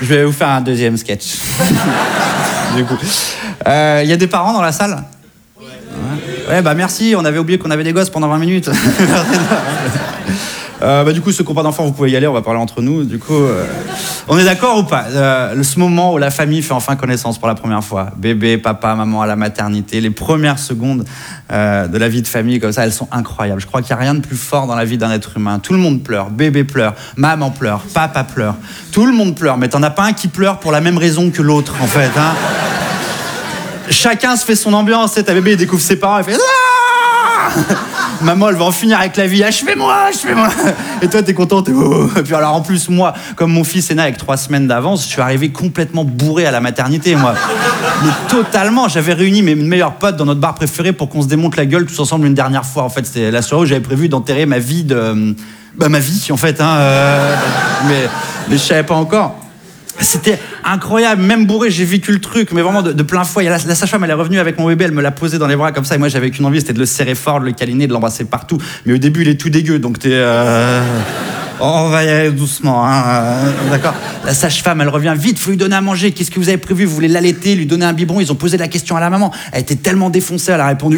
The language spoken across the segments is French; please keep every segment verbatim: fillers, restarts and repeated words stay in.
Je vais vous faire un deuxième sketch. Du coup, il euh, y a des parents dans la salle ? Ouais, bah merci, on avait oublié qu'on avait des gosses pendant vingt minutes. euh, bah, du coup, ceux qui n'ont pas d'enfants, vous pouvez y aller, on va parler entre nous. Du coup, euh, on est d'accord ou pas ? euh, Ce moment où la famille fait enfin connaissance pour la première fois. Bébé, papa, maman à la maternité, les premières secondes euh, de la vie de famille comme ça, elles sont incroyables. Je crois qu'il n'y a rien de plus fort dans la vie d'un être humain. Tout le monde pleure, bébé pleure, maman pleure, papa pleure. Tout le monde pleure, mais t'en as pas un qui pleure pour la même raison que l'autre, en fait. Hein. Chacun se fait son ambiance, tu sais, ta bébé il découvre ses parents, il fait ah maman elle va en finir avec la vie, achevez-moi, achevez-moi. Et toi t'es content, t'es oh. Et puis alors en plus moi, comme mon fils est né avec trois semaines d'avance, je suis arrivé complètement bourré à la maternité moi. Mais totalement, j'avais réuni mes meilleurs potes dans notre bar préféré pour qu'on se démonte la gueule tous ensemble une dernière fois. En fait c'était la soirée où j'avais prévu d'enterrer ma vie de... Bah ma vie en fait, hein, euh... mais, mais je savais pas encore. C'était incroyable, même bourré, j'ai vécu le truc, mais vraiment de, de plein fouet. La, la sage-femme, elle est revenue avec mon bébé, elle me l'a posé dans les bras comme ça, et moi j'avais qu'une envie, c'était de le serrer fort, de le câliner, de l'embrasser partout. Mais au début, il est tout dégueu, donc t'es... Euh... Oh, on va y aller doucement, hein, euh, d'accord. La sage-femme, elle revient vite, faut lui donner à manger. Qu'est-ce que vous avez prévu ? Vous voulez l'allaiter, lui donner un biberon ? Ils ont posé la question à la maman. Elle était tellement défoncée, elle a répondu...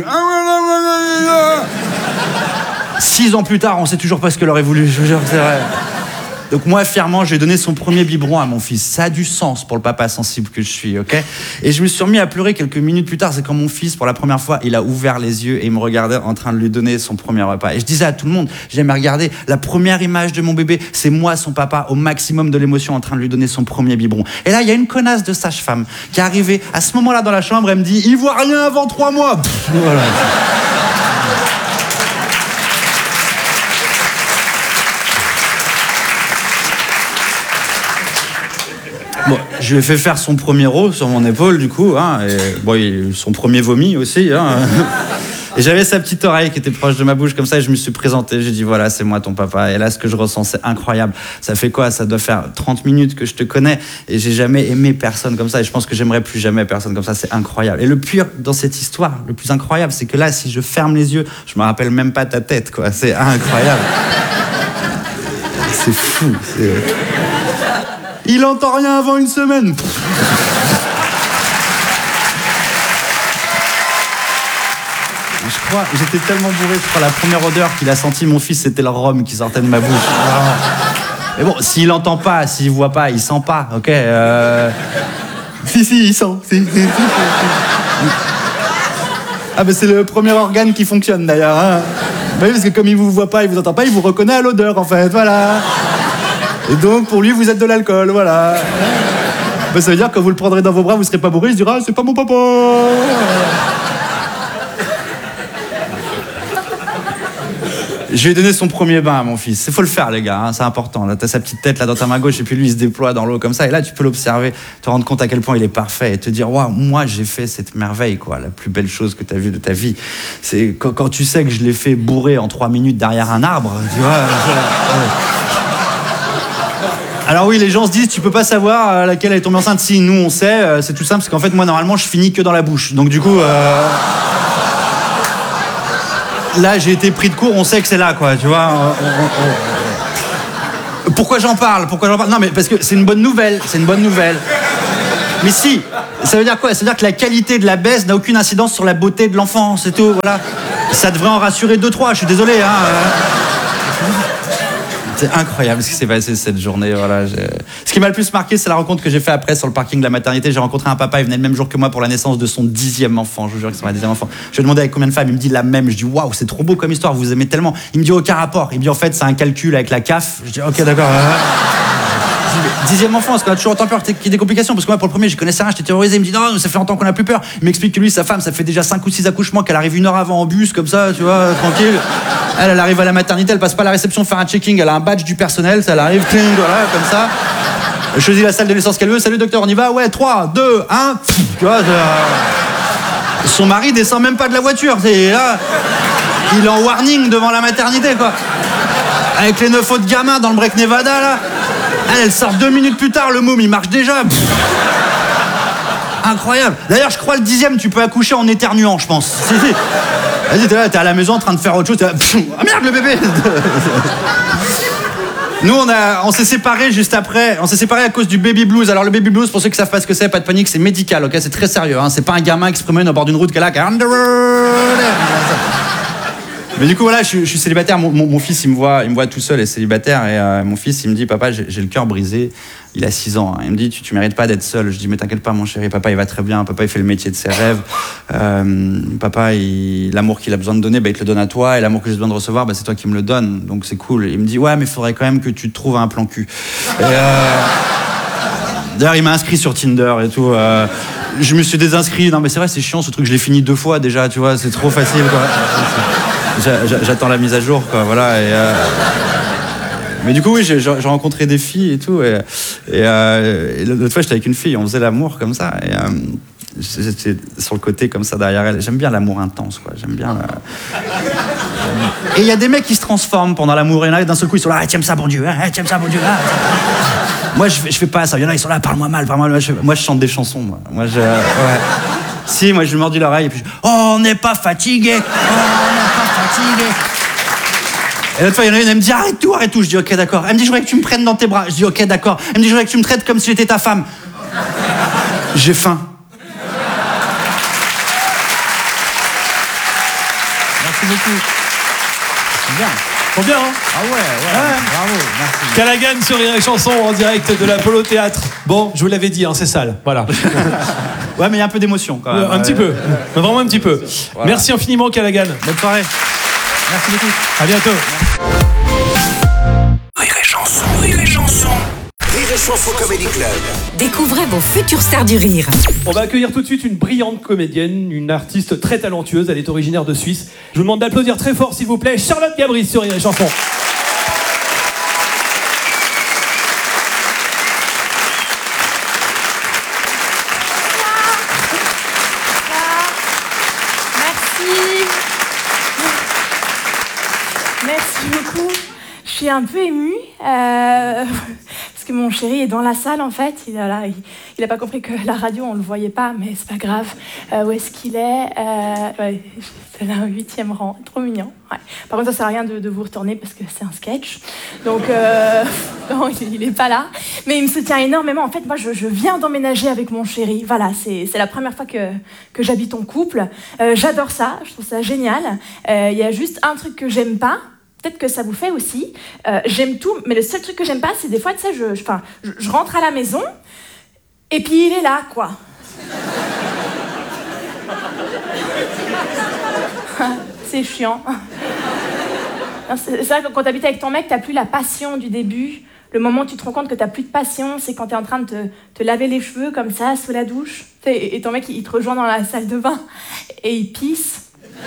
Six ans plus tard, on sait toujours pas ce qu'elle aurait voulu, je vous jure que c'est vrai. Donc moi, fièrement, j'ai donné son premier biberon à mon fils. Ça a du sens pour le papa sensible que je suis, ok ? Et je me suis remis à pleurer quelques minutes plus tard. C'est quand mon fils, pour la première fois, il a ouvert les yeux et il me regardait en train de lui donner son premier repas. Et je disais à tout le monde, j'aime regarder, la première image de mon bébé, c'est moi, son papa, au maximum de l'émotion, en train de lui donner son premier biberon. Et là, il y a une connasse de sage-femme qui est arrivée à ce moment-là dans la chambre. Elle me dit, il voit rien avant trois mois. Pff, voilà. Bon, je lui ai fait faire son premier rot sur mon épaule, du coup, hein, et bon, il, son premier vomi aussi, hein. Et j'avais sa petite oreille qui était proche de ma bouche, comme ça, et je me suis présenté, j'ai dit, voilà, c'est moi ton papa, et là, ce que je ressens, c'est incroyable. Ça fait quoi ? Ça doit faire trente minutes que je te connais, et j'ai jamais aimé personne comme ça, et je pense que j'aimerais plus jamais personne comme ça, c'est incroyable. Et le pire dans cette histoire, le plus incroyable, c'est que là, si je ferme les yeux, je me rappelle même pas ta tête, quoi, c'est incroyable. C'est fou, c'est... Il entend rien avant une semaine. Je crois, j'étais tellement bourré, je crois la première odeur qu'il a senti mon fils, c'était le rhum qui sortait de ma bouche. Mais bon, s'il entend pas, s'il voit pas, il sent pas, ok euh... Si, si, il sent. Si, si, si, si. Ah ben c'est le premier organe qui fonctionne d'ailleurs. Hein. Oui, parce que comme il vous voit pas, il vous entend pas, il vous reconnaît à l'odeur en fait, voilà. Et donc, pour lui, vous êtes de l'alcool, voilà. Ben, ça veut dire que quand vous le prendrez dans vos bras, vous serez pas bourré, il se dira, ah, c'est pas mon papa. Je lui ai donné son premier bain à mon fils. Il faut le faire, les gars, hein, c'est important. Là, t'as sa petite tête là dans ta main gauche, et puis lui, il se déploie dans l'eau comme ça. Et là, tu peux l'observer, te rendre compte à quel point il est parfait, et te dire, waouh, moi, j'ai fait cette merveille, quoi, la plus belle chose que t'as vue de ta vie. C'est quand, quand tu sais que je l'ai fait bourrer en trois minutes derrière un arbre, tu vois. Alors oui, les gens se disent, tu peux pas savoir à laquelle elle est tombée enceinte. Si, nous, on sait, euh, c'est tout simple, parce qu'en fait, moi, normalement, je finis que dans la bouche. Donc du coup, euh... là, j'ai été pris de court, on sait que c'est là, quoi, tu vois. On, on, on... Pourquoi j'en parle Pourquoi j'en parle Non, mais parce que c'est une bonne nouvelle, c'est une bonne nouvelle. Mais si, ça veut dire quoi ? Ça veut dire que la qualité de la baisse n'a aucune incidence sur la beauté de l'enfant, c'est tout, voilà. Ça devrait en rassurer deux, trois, je suis désolé, hein. C'est incroyable ce qui s'est passé cette journée. Voilà. Ce qui m'a le plus marqué, c'est la rencontre que j'ai faite après sur le parking de la maternité. J'ai rencontré un papa, il venait le même jour que moi pour la naissance de son dixième enfant. Je vous jure que c'est mon dixième enfant. Je lui ai demandé avec combien de femmes, il me dit la même. Je dis waouh, c'est trop beau comme histoire, vous aimez tellement. Il me dit aucun rapport. Il me dit en fait, c'est un calcul avec la C A F. Je dis ok, d'accord. Dixième enfant, parce qu'on a toujours autant peur qu'il y ait des complications. Parce que moi, pour le premier, je connaissais rien, j'étais terrorisé. Il me dit non, ça fait longtemps qu'on a plus peur. Il m'explique que lui, sa femme, ça fait déjà cinq ou six accouchements, qu'elle arrive une heure avant en bus, comme ça, tu vois, tranquille. Elle, elle arrive à la maternité, elle passe pas à la réception faire un checking, elle a un badge du personnel, ça elle arrive, cling, voilà, comme ça. Elle choisit la salle de naissance qu'elle veut. Salut docteur, on y va. Ouais, trois, deux, un. Tu vois, je... son mari descend même pas de la voiture. C'est là, il est en warning devant la maternité, quoi. Avec les neuf autres gamins dans le break Nevada, là. Elle, elle sort deux minutes plus tard, le môme, il marche déjà. Pff. Incroyable. D'ailleurs, je crois le dixième, tu peux accoucher en éternuant, je pense. Si, si. Vas-y, t'es là, t'es à la maison en train de faire autre chose. T'es là, pff, ah merde, le bébé. Nous, on, a, on s'est séparés juste après. On s'est séparés à cause du baby blues. Alors, le baby blues, pour ceux qui savent pas ce que c'est, pas de panique, c'est médical, ok? C'est très sérieux. Hein. C'est pas un gamin qui se promène au bord d'une route qui est là, qui est on the road. Mais du coup, voilà, je, je suis célibataire. Mon, mon, mon fils, il me voit, il me voit tout seul et célibataire. Et euh, mon fils, il me dit, papa, j'ai, j'ai le cœur brisé. Il a six ans. Hein. Il me dit, tu, tu mérites pas d'être seul. Je dis, mais t'inquiète pas, mon chéri. Papa, il va très bien. Papa, il fait le métier de ses rêves. Euh, papa, il, l'amour qu'il a besoin de donner, bah, il te le donne à toi. Et l'amour que j'ai besoin de recevoir, bah, c'est toi qui me le donnes. Donc, c'est cool. Il me dit, ouais, mais il faudrait quand même que tu te trouves un plan cul. Et, euh... D'ailleurs, il m'a inscrit sur Tinder et tout. Euh... Je me suis désinscrit. Non, mais c'est vrai, c'est chiant ce truc. Je l'ai fini deux fois déjà, tu vois. C'est trop facile, quoi. J'attends la mise à jour, quoi. Voilà. Et, euh... Mais du coup, oui, j'ai, j'ai rencontré des filles et tout. Et, et, euh, et l'autre fois, j'étais avec une fille, on faisait l'amour comme ça. Et euh, j'étais sur le côté comme ça derrière elle. J'aime bien l'amour intense, quoi. J'aime bien. La... Et il y a des mecs qui se transforment pendant l'amour. Et là, d'un seul coup, ils sont là, ah, tu aimes ça, bon Dieu, ah, tu aimes ça, bon Dieu. Ah. Moi, je, je fais pas ça. Il y en a, ils sont là, parle-moi mal, parle-moi mal. Moi, je chante des chansons, moi. Moi, je. Ouais. Si, moi, je lui mordis l'oreille et puis je... Oh, on n'est pas fatigué. Oh, on n'est pas fatigué. Et l'autre fois, il y en a une, elle me dit arrête tout, arrête tout. Je dis ok, d'accord. Elle me dit je voudrais que tu me prennes dans tes bras. Je dis ok, d'accord. Elle me dit je voudrais que tu me traites comme si j'étais ta femme. J'ai faim. Merci beaucoup. C'est bien. Trop bien, hein? Ah ouais, ouais, ouais, bravo, merci. Callaghan sur Rire et Chanson en direct de l'Apollo Théâtre. Bon, je vous l'avais dit, hein, c'est sale, voilà. Ouais, mais il y a un peu d'émotion quand même. Euh, un petit peu, mais vraiment un petit peu. Voilà. Merci infiniment, Callaghan. Bonne soirée. Merci beaucoup. À bientôt. Rire et Chanson, Rire et Chanson. Rire et Chanson Comedy Club. Découvrez vos futures stars du rire. On va accueillir tout de suite une brillante comédienne, une artiste très talentueuse. Elle est originaire de Suisse. Je vous demande d'applaudir très fort, s'il vous plaît, Charlotte Gabris sur Rire et Chanson. Merci beaucoup. Je suis un peu émue euh, parce que mon chéri est dans la salle en fait. Il a, là, il, il a pas compris que la radio on le voyait pas, mais c'est pas grave. Euh, où est-ce qu'il est, euh, ouais, c'est là au huitième rang, trop mignon. Ouais. Par contre, ça sert à rien de, de vous retourner parce que c'est un sketch. Donc euh, non, il, il est pas là. Mais il me soutient énormément. En fait, moi, je, je viens d'emménager avec mon chéri. Voilà, c'est, c'est la première fois que, que j'habite en couple. Euh, j'adore ça, je trouve ça génial. Il euh, y a juste un truc que j'aime pas. Peut-être que ça vous fait aussi. Euh, j'aime tout, mais le seul truc que j'aime pas, c'est des fois, tu sais, je, je, je, je rentre à la maison, et puis il est là, quoi. C'est chiant. C'est vrai que quand t'habites avec ton mec, t'as plus la passion du début. Le moment où tu te rends compte que t'as plus de passion, c'est quand t'es en train de te, te laver les cheveux comme ça, sous la douche. Et, et ton mec, il te rejoint dans la salle de bain, et il pisse.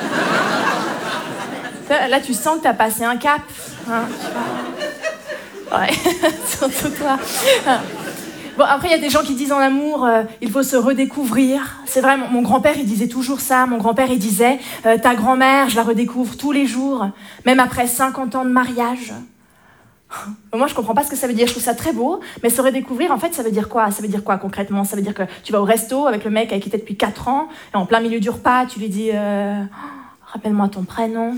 Là, tu sens que t'as passé un cap. Hein, ouais, surtout toi. Bon, après, il y a des gens qui disent en amour, euh, il faut se redécouvrir. C'est vrai, mon, mon grand-père, il disait toujours ça. Mon grand-père, il disait, euh, ta grand-mère, je la redécouvre tous les jours, même après cinquante ans de mariage. Moi, je comprends pas ce que ça veut dire. Je trouve ça très beau, mais se redécouvrir, en fait, ça veut dire quoi? Ça veut dire quoi, concrètement? Ça veut dire que tu vas au resto avec le mec avec qui t'es depuis quatre ans, et en plein milieu du repas, tu lui dis... Euh... Rappelle-moi ton prénom.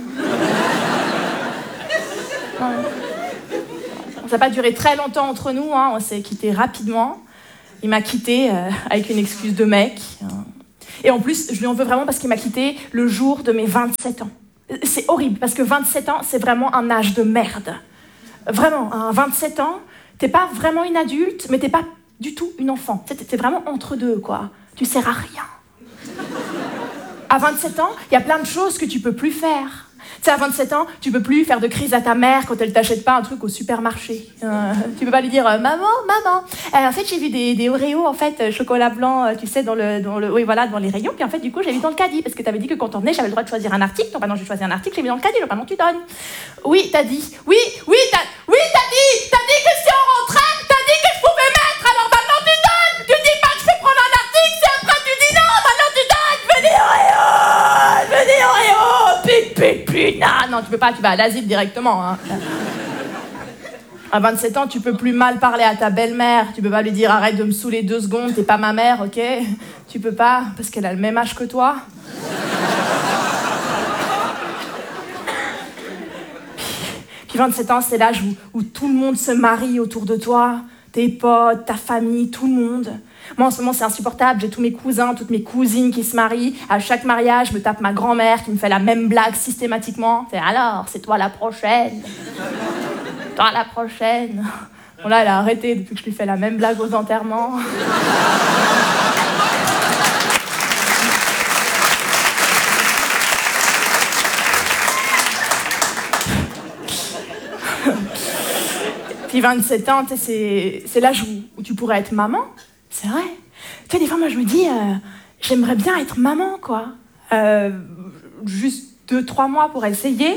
Ouais. Ça n'a pas duré très longtemps entre nous, hein. On s'est quittés rapidement. Il m'a quitté euh, avec une excuse de mec. Et en plus, je lui en veux vraiment parce qu'il m'a quitté le jour de mes vingt-sept ans. C'est horrible, parce que vingt-sept ans, c'est vraiment un âge de merde. Vraiment, à vingt-sept ans, t'es pas vraiment une adulte, mais t'es pas du tout une enfant. T'es, t'es vraiment entre deux, quoi. Tu sers à rien. À vingt-sept ans, il y a plein de choses que tu peux plus faire. Tu sais, à vingt-sept ans, tu peux plus faire de crise à ta mère quand elle t'achète pas un truc au supermarché. Euh, tu peux pas lui dire euh, maman, maman. Euh, en fait, j'ai vu des, des Oreos, en fait, euh, chocolat blanc, euh, tu sais, dans le, dans le, oui, voilà, dans les rayons. Puis en fait, du coup, j'ai mis dans le caddie parce que t'avais dit que quand on venait, j'avais le droit de choisir un article. Donc maintenant, j'ai choisi un article, j'ai mis dans le caddie. Donc maintenant, tu donnes. Oui, t'as dit. Oui, oui, t'as, oui, t'as dit. T'as dit que si on rentrait, t'as dit que je pouvais mettre. Alors maintenant, tu donnes. Tu dis pas que je peux prendre un article, c'est après tu dis non. Maintenant, tu donnes. Venez Oreos, venez Oreos. Pute, pute, pute. Non, non, tu peux pas. Tu vas à l'asile directement. Hein. À vingt-sept ans, tu peux plus mal parler à ta belle-mère. Tu peux pas lui dire arrête de me saouler deux secondes, t'es pas ma mère, ok? Tu peux pas, parce qu'elle a le même âge que toi. Puis, Puis vingt-sept ans, c'est l'âge où, où tout le monde se marie autour de toi. Tes potes, ta famille, tout le monde. Moi, en ce moment, c'est insupportable. J'ai tous mes cousins, toutes mes cousines qui se marient. À chaque mariage, je me tape ma grand-mère qui me fait la même blague systématiquement. C'est alors, c'est toi la prochaine. Toi la prochaine. Bon là, elle a arrêté depuis que je lui fais la même blague aux enterrements. Puis vingt-sept ans, c'est, c'est l'âge où, où tu pourrais être maman. C'est vrai. Tu sais, des fois, moi, je me dis, euh, j'aimerais bien être maman, quoi. Euh, juste deux, trois mois pour essayer.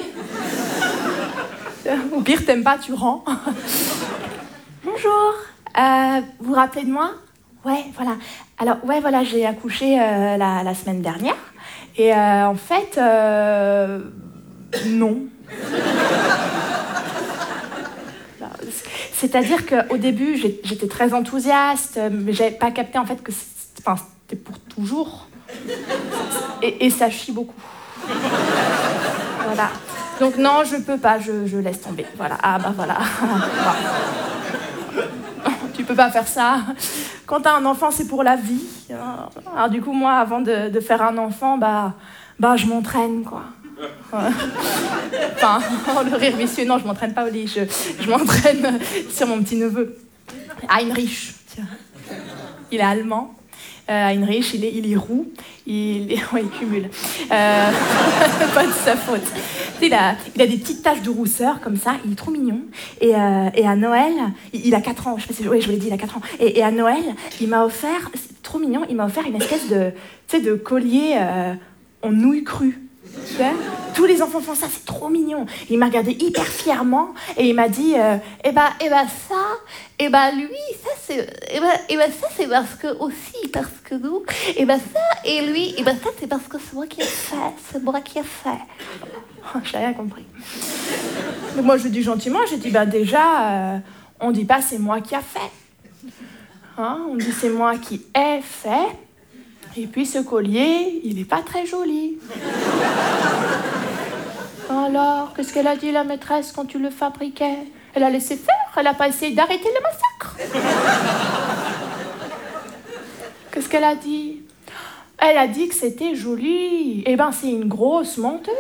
Au pire, t'aimes pas, tu rends. Bonjour. Euh, vous vous rappelez de moi? Ouais, voilà. Alors, ouais, voilà, j'ai accouché euh, la, la semaine dernière. Et euh, en fait, euh, non. C'est-à-dire qu'au début, j'étais très enthousiaste, mais j'avais pas capté en fait que c'était, enfin, c'était pour toujours. Et, et ça chie beaucoup. Voilà. Donc non, je peux pas, je, je laisse tomber. Voilà. Ah bah voilà. Tu peux pas faire ça. Quand t'as un enfant, c'est pour la vie. Alors du coup, moi, avant de, de faire un enfant, bah, bah je m'entraîne, quoi. Enfin, le rire vicieux, non, je m'entraîne pas au lit, je, je m'entraîne sur mon petit-neveu. Heinrich, tiens. Il est allemand. Euh, Heinrich, il est, il est roux, il, est, ouais, il cumule. Euh, pas de sa faute. Il a, il a des petites taches de rousseur, comme ça, il est trop mignon. Et, euh, et à Noël, il, il a quatre ans, je sais pas si, oui, je vous l'ai dit, il a quatre ans. Et, et à Noël, il m'a offert, c'est trop mignon, il m'a offert une espèce de, tu sais, de collier euh, en nouilles crues. Tu sais, tous les enfants font ça, c'est trop mignon. Il m'a regardé hyper fièrement et il m'a dit euh, eh ben, eh ben ça, eh ben lui, ça c'est, eh ben, eh ben ça c'est parce que aussi, parce que nous, eh ben ça et lui, eh ben ça c'est parce que c'est moi qui ai fait, c'est moi qui ai fait. Oh, j'ai rien compris. Mais moi je dis gentiment, j'ai dit bah déjà, euh, on dit pas c'est moi qui a fait, hein, on dit c'est moi qui ai fait. Et puis ce collier, il n'est pas très joli. Alors, qu'est-ce qu'elle a dit la maîtresse quand tu le fabriquais? Elle a laissé faire, elle n'a pas essayé d'arrêter le massacre. Qu'est-ce qu'elle a dit? Elle a dit que c'était joli. Eh ben, c'est une grosse menteuse.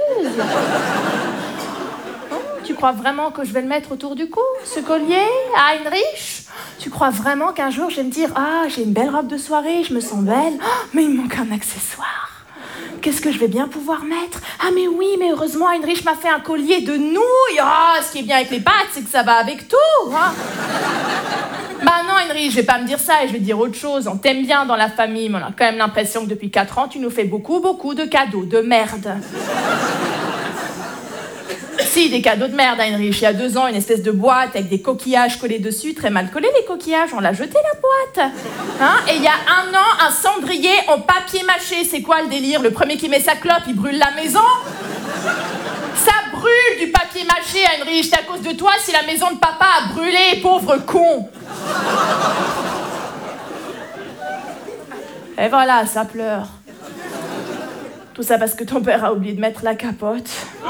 Oh, tu crois vraiment que je vais le mettre autour du cou, ce collier, à Heinrich? Tu crois vraiment qu'un jour je vais me dire « Ah, j'ai une belle robe de soirée, je me sens belle, oh, mais il me manque un accessoire. Qu'est-ce que je vais bien pouvoir mettre? Ah mais oui, mais heureusement Heinrich m'a fait un collier de nouilles. Ah, ce qui est bien avec les pâtes, c'est que ça va avec tout. Hein. Bah non Heinrich, je vais pas me dire ça et je vais dire autre chose. On t'aime bien dans la famille, mais on a quand même l'impression que depuis quatre ans, tu nous fais beaucoup, beaucoup de cadeaux, de merde. » Si, des cadeaux de merde, Heinrich. Il y a deux ans, une espèce de boîte avec des coquillages collés dessus, très mal collés les coquillages, on l'a jeté la boîte. Hein? Et il y a un an, un cendrier en papier mâché. C'est quoi le délire? Le premier qui met sa clope, il brûle la maison? Ça brûle du papier mâché, Heinrich. C'est à cause de toi si la maison de papa a brûlé, pauvre con. Et voilà, ça pleure. Tout ça parce que ton père a oublié de mettre la capote.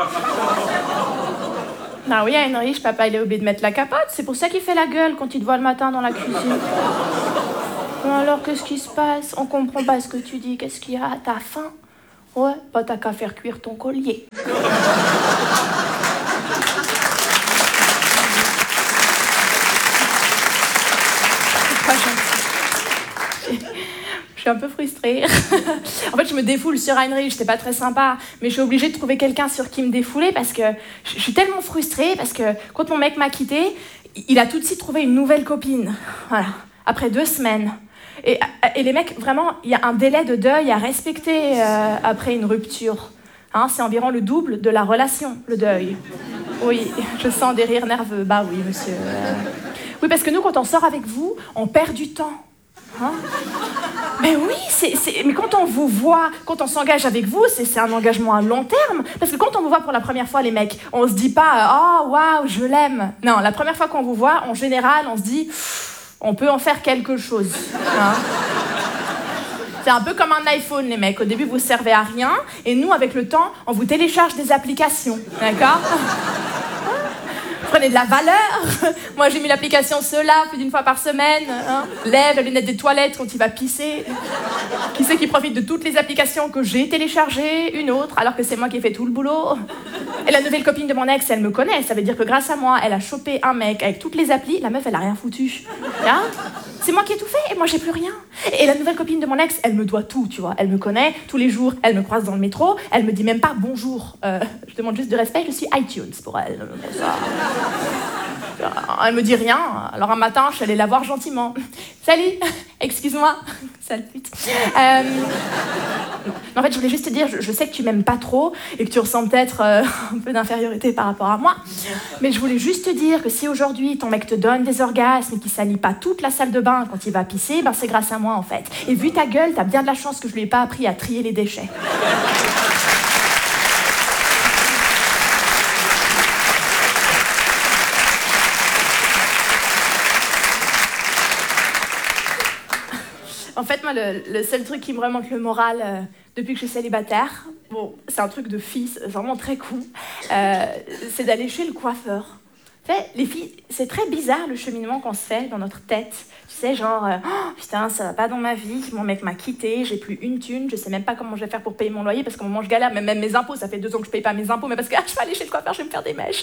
Ah oui, Heinrich, papa, il a oublié de mettre la capote. C'est pour ça qu'il fait la gueule quand il te voit le matin dans la cuisine. Alors, qu'est-ce qui se passe? On comprend pas ce que tu dis. Qu'est-ce qu'il y a? T'as faim? Ouais, bah t'as qu'à faire cuire ton collier. C'est pas gentil. Je suis un peu frustrée. En fait, je me défoule sur Heinrich, c'était pas très sympa, mais je suis obligée de trouver quelqu'un sur qui me défouler parce que je suis tellement frustrée parce que quand mon mec m'a quittée, il a tout de suite trouvé une nouvelle copine. Voilà, après deux semaines. Et, et les mecs, vraiment, il y a un délai de deuil à respecter euh, après une rupture. Hein, c'est environ le double de la relation, le deuil. Oui, je sens des rires nerveux. Bah oui, monsieur. Euh... Oui, parce que nous, quand on sort avec vous, on perd du temps. Hein? Mais oui, c'est, c'est... mais quand on vous voit, quand on s'engage avec vous, c'est, c'est un engagement à long terme. Parce que quand on vous voit pour la première fois, les mecs, on se dit pas « Oh, waouh, je l'aime ». Non, la première fois qu'on vous voit, en général, on se dit « On peut en faire quelque chose hein ». C'est un peu comme un iPhone, les mecs. Au début, vous servez à rien. Et nous, avec le temps, on vous télécharge des applications. D'accord ? Prenez de la valeur. Moi, j'ai mis l'application Cela plus d'une fois par semaine. Hein. Lève la lunette des toilettes quand il va pisser. Qui c'est qui profite de toutes les applications que j'ai téléchargées? Une autre, alors que c'est moi qui ai fait tout le boulot. Et la nouvelle copine de mon ex, elle me connaît. Ça veut dire que grâce à moi, elle a chopé un mec avec toutes les applis. La meuf, elle a rien foutu. Hein? C'est moi qui ai tout fait et moi, j'ai plus rien. Et la nouvelle copine de mon ex, elle me doit tout, tu vois. Elle me connaît. Tous les jours, elle me croise dans le métro. Elle me dit même pas bonjour. Euh, je demande juste du respect. Je suis iTunes pour elle. Ça... Elle me dit rien. Alors un matin, je suis allée la voir gentiment. Salut, excuse-moi. Sale pute. Euh... En fait, je voulais juste te dire, je, je sais que tu m'aimes pas trop et que tu ressens peut-être euh, un peu d'infériorité par rapport à moi. Mais je voulais juste te dire que si aujourd'hui ton mec te donne des orgasmes et qu'il salit pas toute la salle de bain quand il va pisser, ben c'est grâce à moi en fait. Et vu ta gueule, t'as bien de la chance que je lui ai pas appris à trier les déchets. En fait, moi, le, le seul truc qui me remonte le moral euh, depuis que je suis célibataire, bon, c'est un truc de fille, c'est vraiment très con, euh, c'est d'aller chez le coiffeur. Tu sais, les filles, c'est très bizarre le cheminement qu'on se fait dans notre tête. Tu sais, genre, euh, oh, putain, ça va pas dans ma vie, mon mec m'a quitté, j'ai plus une thune, je sais même pas comment je vais faire pour payer mon loyer parce qu'au moment où je galère, même, même mes impôts, ça fait deux ans que je paye pas mes impôts, mais parce que ah, je vais aller chez le coiffeur, je vais me faire des mèches.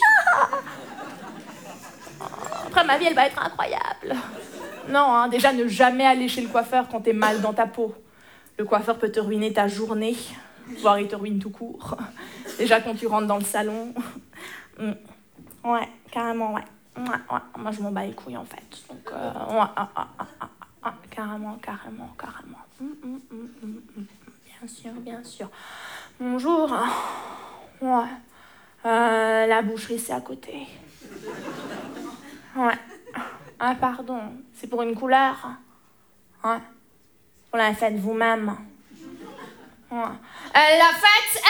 Après, ma vie, elle va être incroyable. Non, hein, déjà, ne jamais aller chez le coiffeur quand t'es mal dans ta peau. Le coiffeur peut te ruiner ta journée, voire il te ruine tout court. Déjà, quand tu rentres dans le salon... Mm. Ouais, carrément, ouais. ouais, ouais. Moi, je m'en bats les couilles, en fait. Donc, euh, ouais, ah, ah, ah, ah, ah, carrément, carrément, carrément. Mm, mm, mm, mm, mm. Bien sûr, bien sûr. Bonjour. Ouais. Euh, la boucherie, c'est à côté. Ouais. Ah, pardon, c'est pour une couleur? Ouais. Vous la faites vous-même? Ouais. Elle l'a faite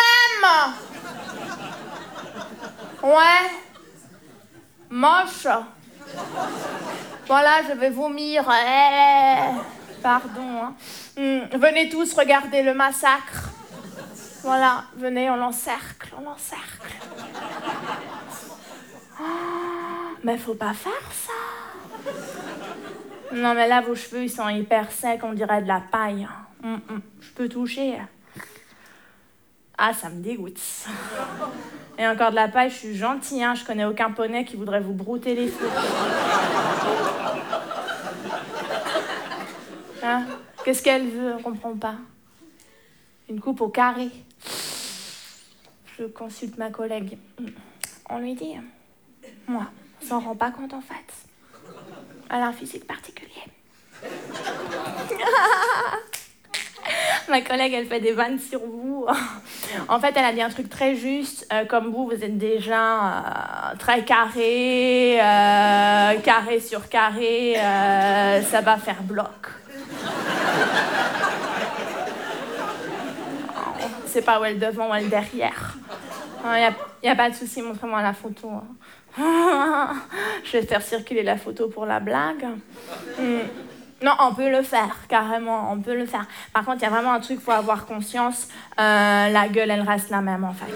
elle-même! Ouais. Moche. Voilà, je vais vomir. Eh, pardon. Hein. Hum, venez tous regarder le massacre. Voilà, venez, on l'encercle, on l'encercle. Oh, mais faut pas faire ça. Non, mais là, vos cheveux, ils sont hyper secs, on dirait de la paille. Hum, hum, je peux toucher. Ah, ça me dégoûte. Et encore de la paille, je suis gentille, hein. Je connais aucun poney qui voudrait vous brouter les cheveux. Hein? Qu'est-ce qu'elle veut? On comprend pas. Une coupe au carré. Je consulte ma collègue. On lui dit, moi, on s'en rend pas compte en fait. Elle a un physique particulier. Ma collègue, elle fait des vannes sur vous. En fait, elle a dit un truc très juste. Euh, comme vous, vous êtes déjà euh, très carré, euh, carré sur carré, euh, ça va faire bloc. C'est pas où elle devant, où elle derrière. Il n'y a, y a pas de souci, montrez-moi la photo. Je vais faire circuler la photo pour la blague. Mm. Non, on peut le faire, carrément, on peut le faire. Par contre, il y a vraiment un truc, il faut avoir conscience, euh, la gueule, elle reste la même, en fait.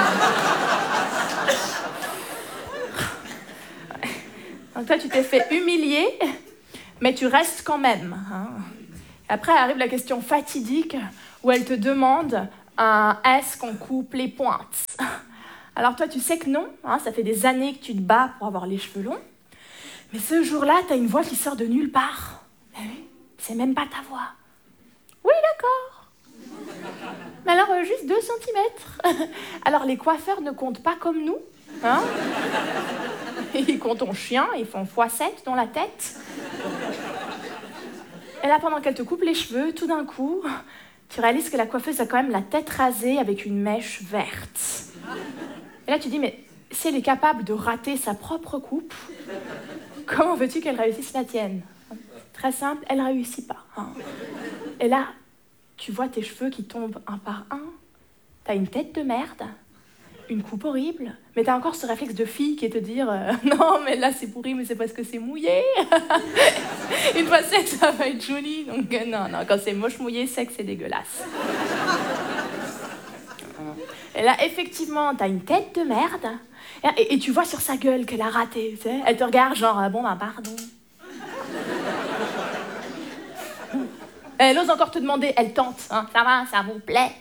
Donc toi, tu t'es fait humilier, mais tu restes quand même. Hein. Après, arrive la question fatidique, où elle te demande, euh, est-ce qu'on coupe les pointes? Alors toi, tu sais que non, hein, ça fait des années que tu te bats pour avoir les cheveux longs, mais ce jour-là, t'as une voix qui sort de nulle part. Oui, c'est même pas ta voix. Oui, d'accord. Mais alors, euh, juste deux centimètres. Alors, les coiffeurs ne comptent pas comme nous. Hein? Ils comptent en chien, ils font fois sept dans la tête. Et là, pendant qu'elle te coupe les cheveux, tout d'un coup, tu réalises que la coiffeuse a quand même la tête rasée avec une mèche verte. Et là, tu dis, mais si elle est capable de rater sa propre coupe, comment veux-tu qu'elle réussisse la tienne? Très simple, elle réussit pas. Hein. Et là, tu vois tes cheveux qui tombent un par un. T'as une tête de merde, une coupe horrible, mais t'as encore ce réflexe de fille qui est de te dire euh, non, mais là c'est pourri, mais c'est parce que c'est mouillé. Une fois sec, ça va être joli. Donc euh, non, non, quand c'est moche mouillé, sec, c'est dégueulasse. Et là, effectivement, t'as une tête de merde. Et, et, et tu vois sur sa gueule qu'elle a raté, tu sais. Elle te regarde genre, bon, ben, pardon. Elle ose encore te demander, elle tente, hein, ça va, ça vous plaît?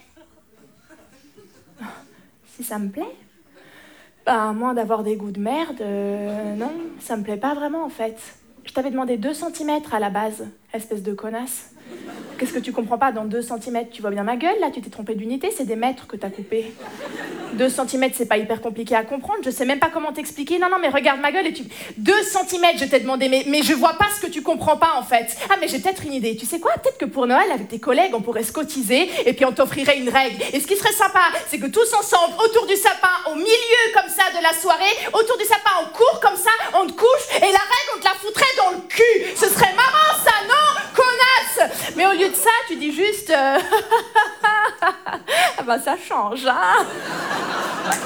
Si ça me plaît? Bah, à moins d'avoir des goûts de merde, euh, non, ça me plaît pas vraiment en fait. Je t'avais demandé deux centimètres à la base, espèce de connasse. Qu'est-ce que tu comprends pas dans deux centimètres? Tu vois bien ma gueule là, tu t'es trompé d'unité, c'est des mètres que t'as coupé. deux centimètres, c'est pas hyper compliqué à comprendre, je sais même pas comment t'expliquer. Non, non, mais regarde ma gueule et tu... deux centimètres, je t'ai demandé, mais, mais je vois pas ce que tu comprends pas en fait. Ah, mais j'ai peut-être une idée. Tu sais quoi? Peut-être que pour Noël, avec tes collègues, on pourrait se cotiser et puis on t'offrirait une règle. Et ce qui serait sympa, c'est que tous ensemble, autour du sapin, au milieu comme ça de la soirée, autour du sapin, on court comme ça, on te couche et la règle, on te la foutrait dans le cul. Ce serait marrant ça, non? Connasse! Mais au lieu de ça, tu dis juste... Euh... ah bah ça change, hein? Merci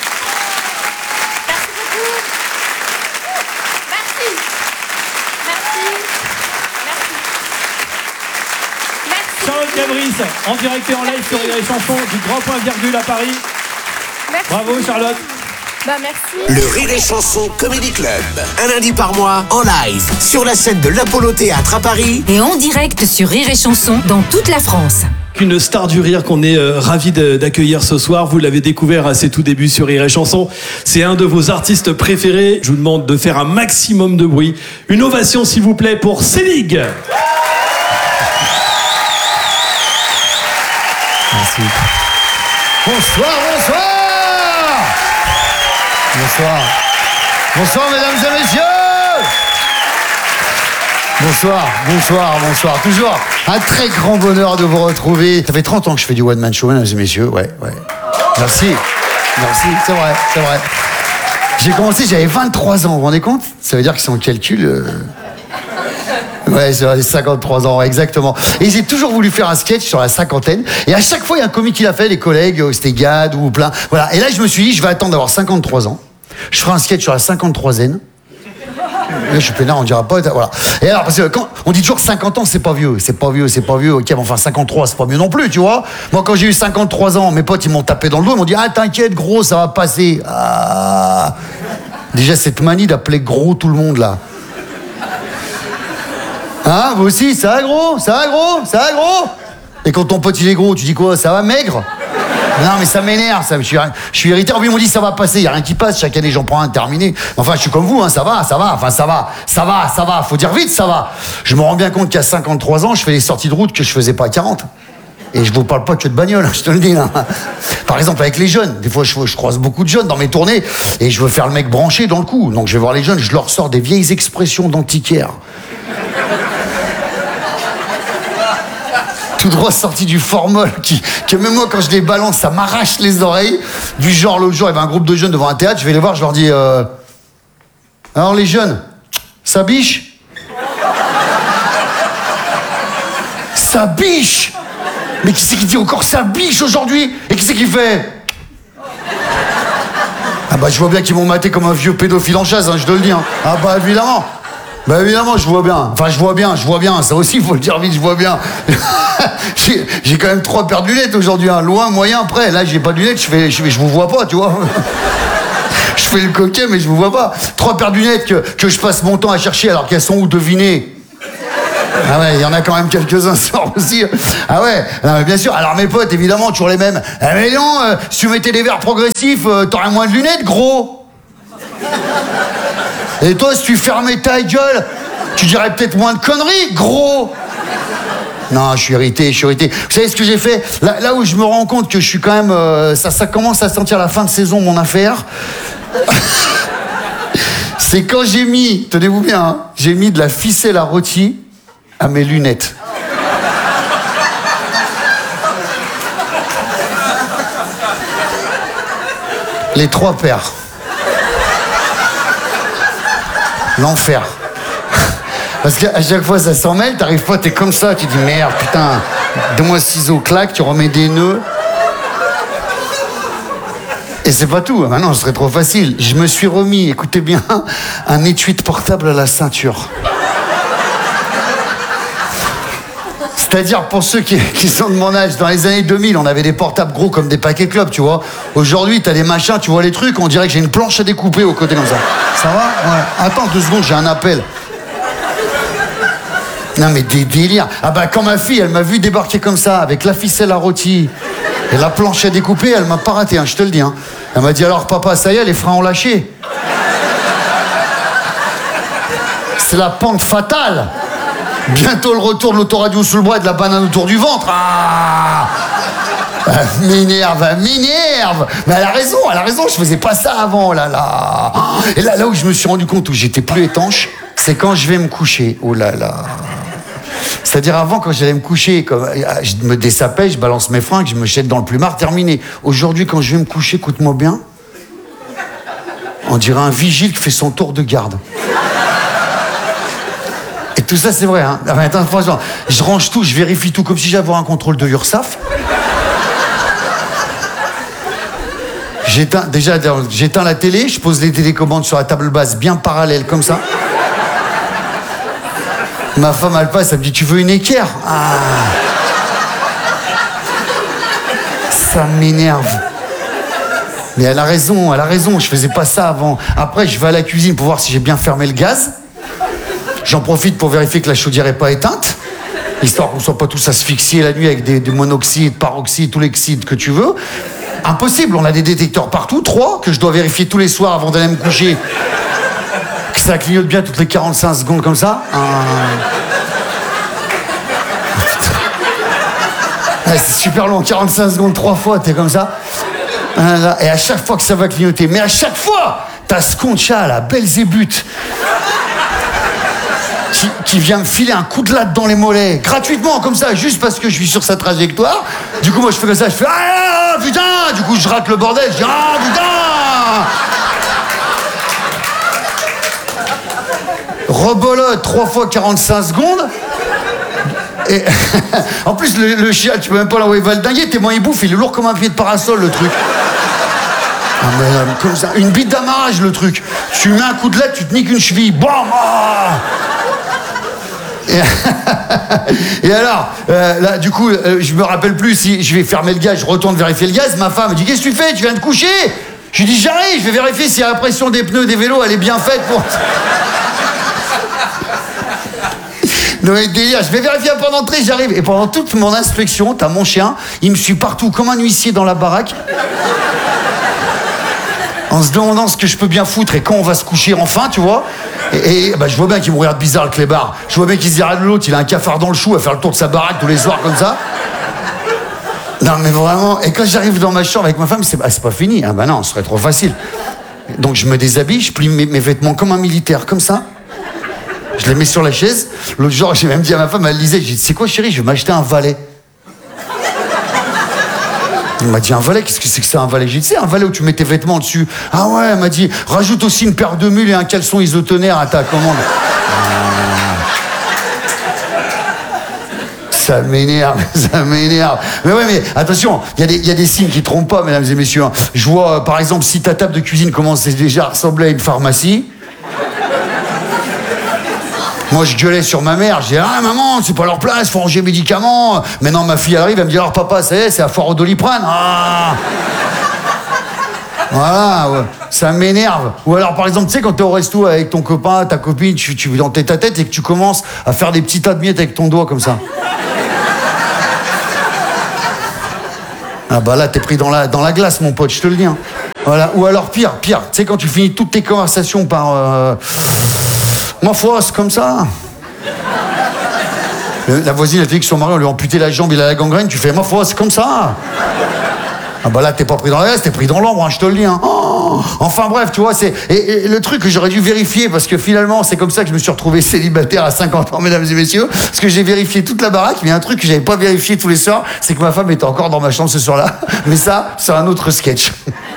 beaucoup. Merci. Merci. Merci. Merci. Charlotte Gabris, en direct et en live sur les chansons du Grand Point Virgule à Paris. Merci. Bravo Charlotte. Bah merci. Le Rire et Chanson Comedy Club. Un lundi par mois, en live, sur la scène de l'Apollo Théâtre à Paris. Et en direct sur Rire et Chanson dans toute la France. Une star du rire qu'on est euh, ravis de, d'accueillir ce soir. Vous l'avez découvert à ses tout débuts sur Rire et Chanson. C'est un de vos artistes préférés. Je vous demande de faire un maximum de bruit. Une ovation s'il vous plaît pour Célig. Merci. Bonsoir, bonsoir. Bonsoir. Bonsoir, mesdames et messieurs. Bonsoir, bonsoir, bonsoir. Toujours un très grand bonheur de vous retrouver. Ça fait trente ans que je fais du one-man show, mesdames et messieurs. Ouais, ouais. Merci. Merci, c'est vrai, c'est vrai. J'ai commencé, j'avais vingt-trois ans, vous vous rendez compte? Ça veut dire que si on calcule... Euh... Ouais, c'est cinquante-trois ans, exactement. Et j'ai toujours voulu faire un sketch sur la cinquantaine. Et à chaque fois, il y a un comique qui l'a fait, les collègues, c'était Gad ou plein. Voilà. Et là, je me suis dit, je vais attendre d'avoir cinquante-trois ans. Je ferai un sketch sur la cinquante-troisième. Là, je suis peinard, on dira pas. Voilà. Et alors, parce que quand on dit toujours cinquante ans, c'est pas vieux, c'est pas vieux, c'est pas vieux. Ok, mais enfin cinquante-trois, c'est pas mieux non plus, tu vois. Moi, quand j'ai eu cinquante-trois ans, mes potes, ils m'ont tapé dans le dos, ils m'ont dit, ah, t'inquiète, gros, ça va passer. Ah. Déjà, cette manie d'appeler gros tout le monde, là. Hein, vous aussi, ça va gros, ça va gros, ça va gros. Et quand ton pote il est gros, tu dis quoi? Ça va maigre? Non mais ça m'énerve, ça, je suis, je suis irrité. Puis ils m'ont dit ça va passer, il n'y a rien qui passe, chaque année j'en prends un terminé. Enfin je suis comme vous, hein, ça va, ça va, enfin ça va, ça va, ça va, faut dire vite ça va. Je me rends bien compte qu'à cinquante-trois ans, je fais les sorties de route que je faisais pas à quarante. Et je vous parle pas que de bagnole, je te le dis là. Par exemple avec les jeunes, des fois je, je croise beaucoup de jeunes dans mes tournées et je veux faire le mec branché dans le coup. Donc je vais voir les jeunes, je leur sors des vieilles expressions d'antiquaires. Tout droit sorti du formol, qui, que même moi quand je les balance, ça m'arrache les oreilles. Du genre, l'autre jour, il y avait un groupe de jeunes devant un théâtre, je vais les voir, je leur dis euh, alors les jeunes, ça biche? Ça biche? Mais qui c'est qui dit encore ça biche aujourd'hui? Et qui c'est qui fait? Ah bah je vois bien qu'ils m'ont maté comme un vieux pédophile en chasse, hein, je te le dis. Hein. Ah bah évidemment. Bah évidemment, je vois bien. Enfin, je vois bien, je vois bien. Ça aussi, il faut le dire vite, je vois bien. j'ai, j'ai quand même trois paires de lunettes aujourd'hui. Hein. Loin, moyen, près. Là, j'ai pas de lunettes, je fais, je, fais, je vous vois pas, tu vois. Je fais le coquet, mais je vous vois pas. Trois paires de lunettes que, que je passe mon temps à chercher alors qu'elles sont où, devinez? Ah ouais, il y en a quand même quelques-uns sur aussi. Ah ouais, non, mais bien sûr. Alors mes potes, évidemment, toujours les mêmes. Ah mais non, euh, si tu mettais des verres progressifs, euh, t'aurais moins de lunettes, gros. Et toi, si tu fermais ta gueule, tu dirais peut-être moins de conneries, gros. Non, je suis irrité, je suis irrité. Vous savez ce que j'ai fait? Là, là où je me rends compte que je suis quand même... Euh, ça, ça commence à sentir la fin de saison, mon affaire. C'est quand j'ai mis, tenez-vous bien, hein, j'ai mis de la ficelle à rôti à mes lunettes. Les trois paires. L'enfer. Parce qu'à chaque fois ça s'en mêle, t'arrives pas, t'es comme ça, tu dis merde, putain, donne-moi ciseaux, claque, tu remets des nœuds. Et c'est pas tout, maintenant ce serait trop facile. Je me suis remis, écoutez bien, un étui de portable à la ceinture. C'est-à-dire, pour ceux qui, qui sont de mon âge, dans les années deux mille, on avait des portables gros comme des paquets clubs, tu vois. Aujourd'hui, t'as des machins, tu vois les trucs, on dirait que j'ai une planche à découper au côté comme ça. Ça va? Ouais. Attends deux secondes, j'ai un appel. Non mais des délires. Ah bah quand ma fille, elle m'a vu débarquer comme ça, avec la ficelle à rôti et la planche à découper, elle m'a pas raté, hein, je te le dis. Hein. Elle m'a dit, alors papa, ça y est, les freins ont lâché. C'est la pente fatale. Bientôt le retour de l'autoradio sous le bras et de la banane autour du ventre. Ah, elle m'énerve, elle m'énerve. Mais elle a raison, elle a raison, je faisais pas ça avant, là là. Et là, là où je me suis rendu compte où j'étais plus étanche, c'est quand je vais me coucher. Oh là là. C'est-à-dire avant, quand j'allais me coucher, comme, je me dessapais, je balance mes fringues, je me jette dans le plumard, terminé. Aujourd'hui, quand je vais me coucher, écoute-moi bien, on dirait un vigile qui fait son tour de garde. Et tout ça, c'est vrai, hein. Ah, attends, franchement, je range tout, je vérifie tout, comme si j'avais un contrôle de l'URSSAF. J'éteins, déjà, j'éteins la télé, je pose les télécommandes sur la table basse, bien parallèle, comme ça. Ma femme, elle passe, elle me dit, tu veux une équerre? Ah. Ça m'énerve. Mais elle a raison, elle a raison, je faisais pas ça avant. Après, je vais à la cuisine pour voir si j'ai bien fermé le gaz. J'en profite pour vérifier que la chaudière n'est pas éteinte, histoire qu'on ne soit pas tous asphyxiés la nuit avec des, des monoxydes, paroxydes, tous les oxydes que tu veux. Impossible, on a des détecteurs partout, trois, que je dois vérifier tous les soirs avant d'aller me coucher. Que ça clignote bien toutes les quarante-cinq secondes comme ça. Ah. Ah, c'est super long, quarante-cinq secondes, trois fois, t'es comme ça. Et à chaque fois que ça va clignoter, mais à chaque fois, t'as ce Concha, là, Belzébuth, qui, qui vient me filer un coup de latte dans les mollets, gratuitement, comme ça, juste parce que je suis sur sa trajectoire. Du coup, moi, je fais comme ça, je fais « Ah, putain !» Du coup, je rate le bordel, je dis « Ah, putain !» Rebolote, trois fois quarante-cinq secondes. Et en plus, le, le chien, tu peux même pas l'envoyer valdinguer, tellement il bouffe, il est lourd comme un pied de parasol, le truc. Ah, mais, euh, comme ça, une bite d'amarrage, le truc. Tu mets un coup de latte, tu te niques une cheville. Bam, ah et, et alors, euh, là, du coup, euh, je me rappelle plus si je vais fermer le gaz, je retourne vérifier le gaz. Ma femme me dit, qu'est-ce que tu fais? Tu viens de coucher? Je lui dis, j'arrive, je vais vérifier si la pression des pneus des vélos, elle est bien faite pour... Non mais délire, je vais vérifier pendant l'entrée, j'arrive. Et pendant toute mon inspection, t'as mon chien, il me suit partout comme un huissier dans la baraque. En se demandant ce que je peux bien foutre et quand on va se coucher enfin, tu vois. Et, et bah, je vois bien qu'il me regarde bizarre, le clébard. Je vois bien qu'il se dit, regarde l'autre, il a un cafard dans le chou à faire le tour de sa baraque tous les soirs comme ça. Non mais vraiment, et quand j'arrive dans ma chambre avec ma femme, c'est, bah, c'est pas fini. Ah bah non, ce serait trop facile. Donc je me déshabille, je plie mes, mes vêtements comme un militaire, comme ça. Je les mets sur la chaise. L'autre jour, j'ai même dit à ma femme, elle lisait, j'ai dit, c'est quoi chérie, je vais m'acheter un valet. Elle m'a dit, un valet, qu'est-ce que c'est que ça, un valet? J'ai dit, c'est un valet où tu mets tes vêtements dessus. Ah ouais, elle m'a dit, rajoute aussi une paire de mules et un caleçon isotonaire à ta commande. Ça m'énerve, ça m'énerve. Mais ouais, mais attention, il y, y a des signes qui ne trompent pas, mesdames et messieurs. Je vois, par exemple, si ta table de cuisine commence déjà à ressembler à une pharmacie. Moi, je gueulais sur ma mère, je disais, ah maman, c'est pas leur place, faut ranger les médicaments. Maintenant, ma fille arrive, elle me dit, alors papa, ça y est, c'est la foire au Doliprane. Ah voilà, ouais. Ça m'énerve. Ou alors, par exemple, tu sais, quand t'es au resto avec ton copain, ta copine, tu, tu dans tes ta tête et que tu commences à faire des petits tas de miettes avec ton doigt comme ça. Ah bah là, t'es pris dans la, dans la glace, mon pote, je te le dis. Hein. Voilà. Ou alors, pire, pire, tu sais, quand tu finis toutes tes conversations par... Euh... Ma foi, c'est comme ça. La voisine, elle dit que son mari, on lui a amputé la jambe, il a la gangrène, tu fais, ma foi, c'est comme ça. Ah bah là, t'es pas pris dans la glace, t'es pris dans l'ombre, hein, je te le dis. Hein. Oh, enfin bref, tu vois, c'est... Et, et le truc que j'aurais dû vérifier, parce que finalement, c'est comme ça que je me suis retrouvé célibataire à cinquante ans, mesdames et messieurs, parce que j'ai vérifié toute la baraque, mais il y a un truc que j'avais pas vérifié tous les soirs, c'est que ma femme était encore dans ma chambre ce soir-là. Mais ça, c'est un autre sketch.